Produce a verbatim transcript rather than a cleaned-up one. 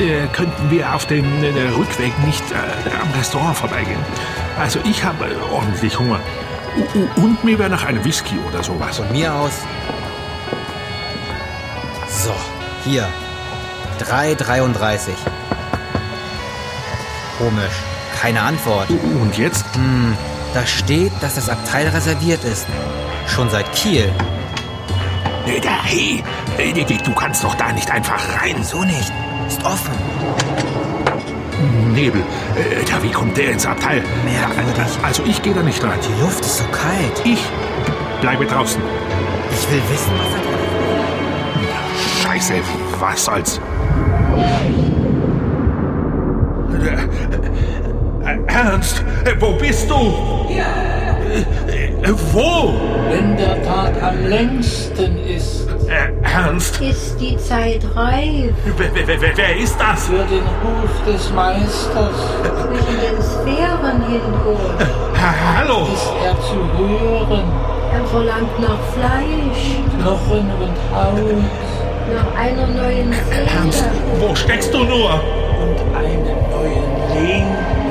äh, könnten wir auf dem äh, Rückweg nicht äh, am Restaurant vorbeigehen. Also ich habe äh, ordentlich Hunger. U- u- und mir wäre noch ein Whisky oder sowas. Von mir aus. So, hier. drei dreiunddreißig. Komisch. Keine Antwort. Und jetzt? Hm, da steht, dass das Abteil reserviert ist. Schon seit Kiel. Äh, da, hey, äh, du kannst doch da nicht einfach rein. Wieso nicht? Ist offen. Nebel. Äh, da, wie kommt der ins Abteil? Merkwürdig. Also ich gehe da nicht rein. Die Luft ist so kalt. Ich bleibe draußen. Ich will wissen, was er da... Scheiße, was soll's? Äh, Ernst, äh, wo bist du? Hier. Äh, äh, wo? Wenn der Tag am längsten ist. Äh, Ernst? Ist die Zeit reif? Wer, wer, wer, wer ist das? Für den Ruf des Meisters Zwischen den Sphären hindurch. Ha, hallo? ist er zu hören. Er verlangt nach Fleisch, Knochen und Haut nach einer neuen Ernst, Seele. wo steckst du nur? und einen neuen Leben.